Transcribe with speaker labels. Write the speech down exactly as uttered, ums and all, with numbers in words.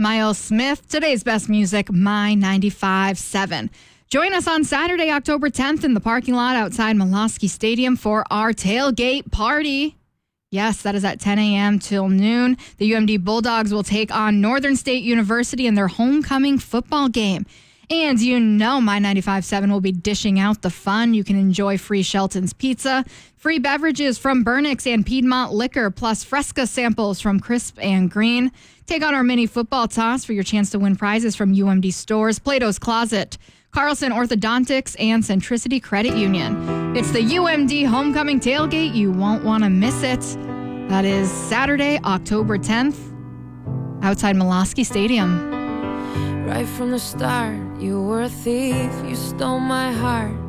Speaker 1: Miles Smith, today's best music, My ninety-five point seven. Join us on Saturday, October tenth in the parking lot outside Molosky Stadium for our tailgate party. Yes, that is at ten a.m. till noon. The U M D Bulldogs will take on Northern State University in their homecoming football game. And you know My ninety-five point seven will be dishing out the fun. You can enjoy free Shelton's Pizza, free beverages from Burnix and Piedmont Liquor, plus Fresca samples from Crisp and Green. Take on our mini football toss for your chance to win prizes from U M D stores, Plato's Closet, Carlson Orthodontics, and Centricity Credit Union. It's the U M D Homecoming Tailgate. You won't want to miss it. That is Saturday, October tenth, outside Molosky Stadium.
Speaker 2: Right from the start, you were a thief. You stole my heart